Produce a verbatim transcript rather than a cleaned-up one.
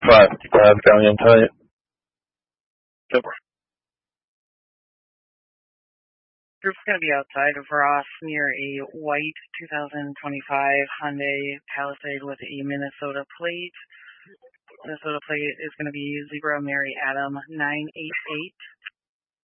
five five County on tight. Super. Group's going to be outside of Ross near a white two thousand twenty-five Hyundai Palisade with a Minnesota plate. Minnesota plate is going to be Zebra Mary Adam nine eight eight.